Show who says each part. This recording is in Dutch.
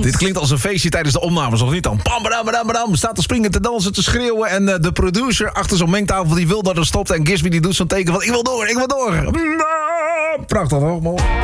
Speaker 1: Dit klinkt als een feestje tijdens de opnames, of niet dan? Bam, badam, badam, badam. Staat te springen, te dansen, te schreeuwen. En de producer achter zo'n mengtafel die wil dat het stopt. En Gisby die doet zo'n teken van ik wil door, ik wil door. Prachtig hoor, man.